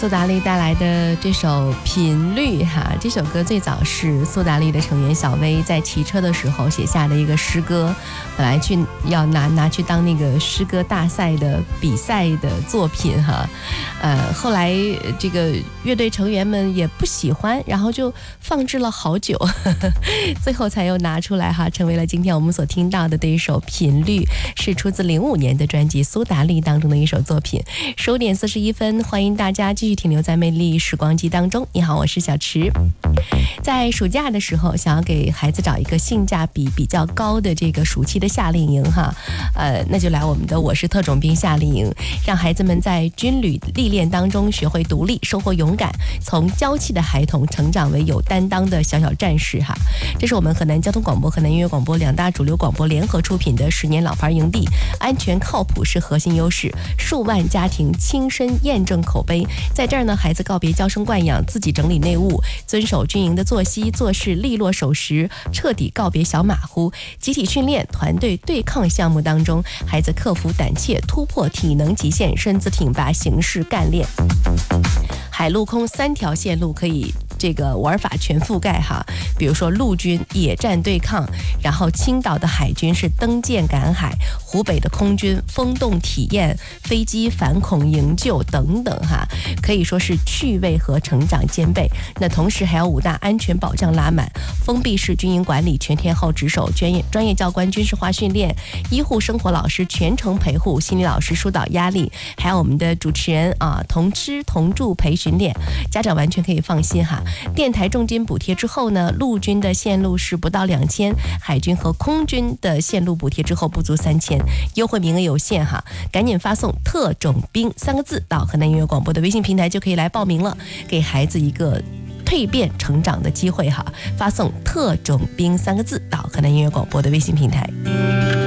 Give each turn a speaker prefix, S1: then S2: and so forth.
S1: 苏打绿带来的这首《频率》哈，这首歌最早是苏打绿的成员小薇在骑车的时候写下的一个诗歌，本来要拿去当那个诗歌大赛的比赛的作品哈，后来这个乐队成员们也不喜欢，然后就放置了好久，最后才又拿出来哈，成为了今天我们所听到的这一首《频率》，是出自05年的专辑苏打绿当中的一首作品。15点41分，欢迎大家继续停留在魅力时光机当中。你好，我是小池。在暑假的时候，想要给孩子找一个性价比比较高的这个暑期的夏令营哈，那就来我们的我是特种兵夏令营，让孩子们在军旅历练当中学会独立，收获勇敢，从娇气的孩童成长为有担当的小小战士哈。这是我们河南交通广播、河南音乐广播两大主流广播联合出品的10年老牌营地，安全靠谱是核心优势，数万家庭亲身验证口碑。在这儿呢，孩子告别娇生惯养，自己整理内务，遵守军营的作息做事，利落守时，彻底告别小马虎。集体训练、团队对抗项目当中，孩子克服胆怯，突破体能极限，身姿挺拔，形式干练。海陆空3条线路可以这个玩法全覆盖哈，比如说陆军野战对抗，然后青岛的海军是登舰赶海，湖北的空军风洞体验，飞机反恐营救等等哈，可以说是趣味和成长兼备。那同时还有5大安全保障拉满，封闭式军营管理，全天候值守，专业教官军事化训练，医护生活老师全程陪护，心理老师疏导压力，还有我们的主持人同吃同住陪训练，家长完全可以放心哈。电台重金补贴之后呢，陆军的线路是不到2000，海军和空军的线路补贴之后不足3000，优惠名额有限哈，赶紧发送特种兵3个字到河南音乐广播的微信平台就可以来报名了，给孩子一个蜕变成长的机会哈，发送特种兵3个字到河南音乐广播的微信平台。